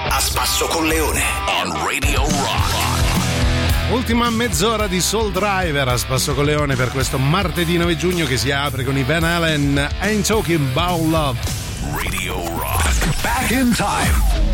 A spasso con Leone on Radio Rock. Ultima mezz'ora di Soul Driver a spasso con Leone per questo martedì 9 giugno che si apre con i Van Halen. Ain't Talking About Love. Radio Rock. Back in time.